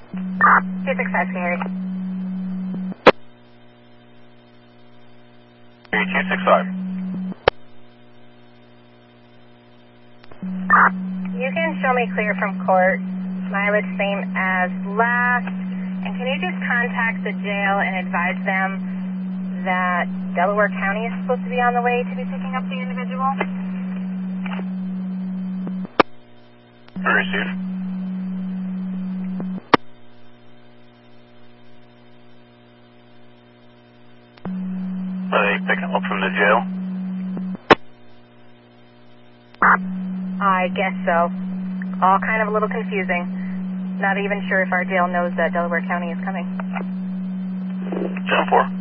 265, Gary. 265. You can show me clear from court. Mileage same as last. And can you just contact the jail and advise them that Delaware County is supposed to be on the way to be picking up the individual? Receive. Are they picking him up from the jail? I guess so. All kind of a little confusing. Not even sure if our jail knows that Delaware County is coming. 10-4.